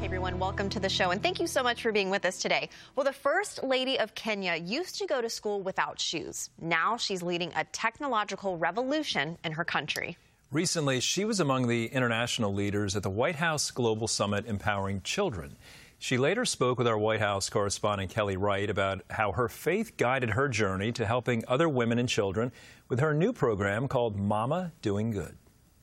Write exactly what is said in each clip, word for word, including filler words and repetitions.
Hey everyone, welcome to the show, and thank you so much for being with us today. Well, the First Lady of Kenya used to go to school without shoes. Now she's leading a technological revolution in her country. Recently, she was among the international leaders at the White House Global Summit Empowering Children. She later spoke with our White House correspondent Kelly Wright about how her faith guided her journey to helping other women and children with her new program called Mama Doing Good.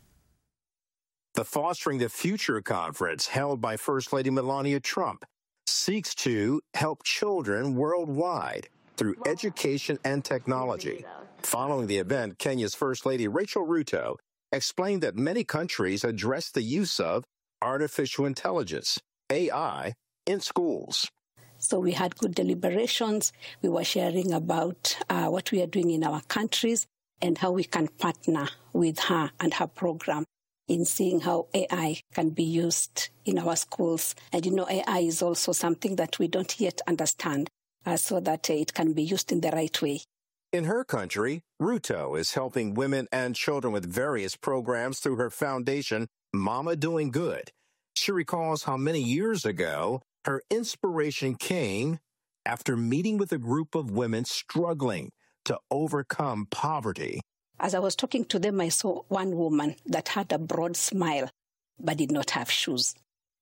The Fostering the Future conference held by First Lady Melania Trump seeks to help children worldwide through education and technology. Following the event, Kenya's First Lady Rachel Ruto explained that many countries address the use of artificial intelligence, A I, in schools. So we had good deliberations. We were sharing about uh, what we are doing in our countries and how we can partner with her and her program in seeing how A I can be used in our schools. And, you know, A I is also something that we don't yet understand uh, so that uh, it can be used in the right way. In her country, Ruto is helping women and children with various programs through her foundation, Mama Doing Good. She recalls how many years ago her inspiration came after meeting with a group of women struggling to overcome poverty. As I was talking to them, I saw one woman that had a broad smile but did not have shoes.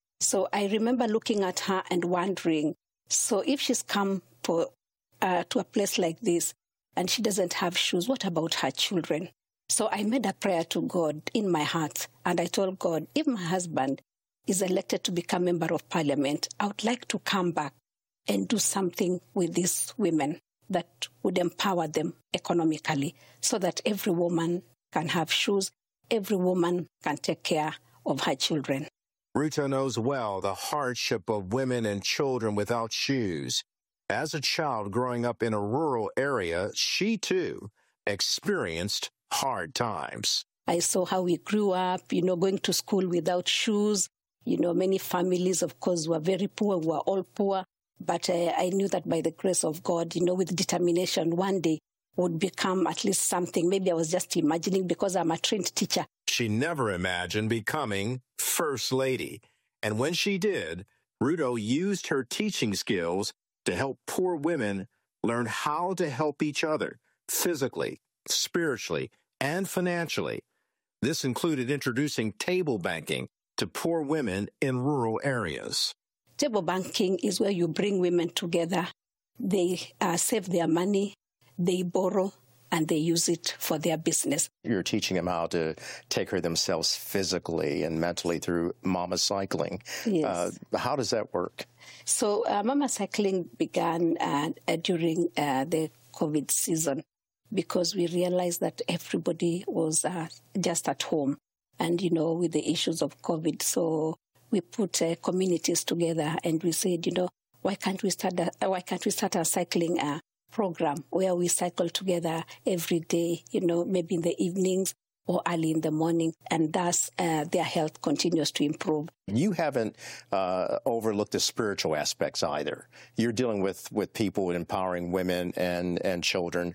So I remember looking at her and wondering, so if she's come to, uh, to a place like this and she doesn't have shoes, what about her children? So I made a prayer to God in my heart, and I told God, if my husband is elected to become member of parliament, I would like to come back and do something with these women that would empower them economically so that every woman can have shoes, every woman can take care of her children. Ruto knows well the hardship of women and children without shoes. As a child growing up in a rural area, she too experienced hard times. I saw how we grew up, you know, going to school without shoes. You know, many families, of course, were very poor, we were all poor. But uh, I knew that by the grace of God, you know, with determination, one day would become at least something. Maybe I was just imagining because I'm a trained teacher. She never imagined becoming First Lady. And when she did, Ruto used her teaching skills to help poor women learn how to help each other physically, spiritually, and financially. This included introducing table banking to poor women in rural areas. Table banking is where you bring women together. They uh, save their money, they borrow, and they use it for their business. You're teaching them how to take care of themselves physically and mentally through Mama Cycling. Yes. Uh, how does that work? So uh, Mama Cycling began uh, uh, during uh, the COVID season because we realized that everybody was uh, just at home and, you know, with the issues of COVID. So we put uh, communities together and we said, you know, why can't we start a, why can't we start a cycling uh, program where we cycle together every day, you know, maybe in the evenings or early in the morning, and thus uh, their health continues to improve. You haven't uh, overlooked the spiritual aspects either. You're dealing with, with people, empowering women and, and children,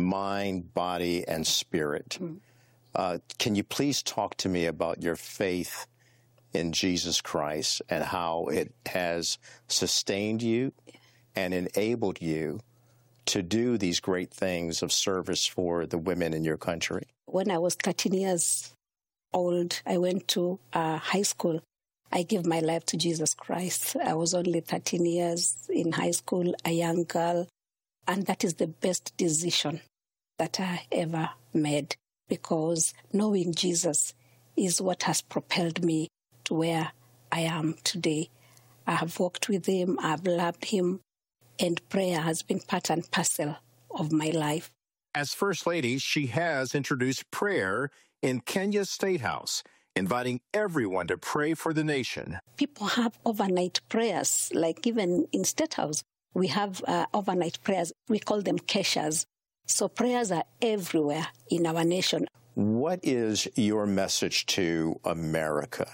mind, body, and spirit. Mm. Uh, can you please talk to me about your faith in Jesus Christ and how it has sustained you and enabled you to do these great things of service for the women in your country? When I was thirteen years old, I went to uh, high school. I gave my life to Jesus Christ. I was only thirteen years in high school, a young girl, and that is the best decision that I ever made, because knowing Jesus is what has propelled me to where I am today. I have walked with him, I have loved him, and prayer has been part and parcel of my life. As First Lady, she has introduced prayer in Kenya's State House, inviting everyone to pray for the nation. People have overnight prayers, like even in State House, we have uh, overnight prayers. We call them keshas. So prayers are everywhere in our nation. What is your message to America?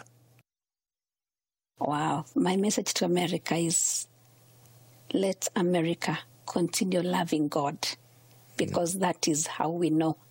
Wow. My message to America is, let America continue loving God, because that is how we know